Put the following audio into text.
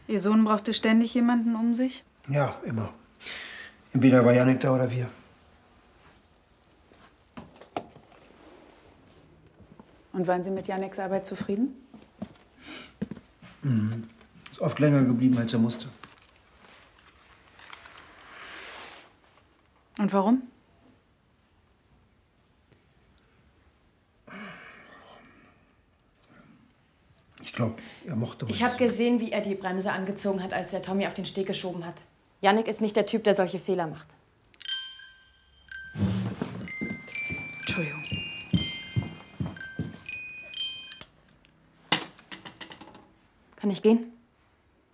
Ihr Sohn brauchte ständig jemanden um sich? Ja, immer. Entweder war Jannik da oder wir. Und waren Sie mit Janniks Arbeit zufrieden? Mhm. Ist oft länger geblieben, als er musste. Und warum? Ich glaube, er mochte was. Ich habe gesehen, wie er die Bremse angezogen hat, als er Tommy auf den Steg geschoben hat. Jannik ist nicht der Typ, der solche Fehler macht. Entschuldigung. Kann ich gehen?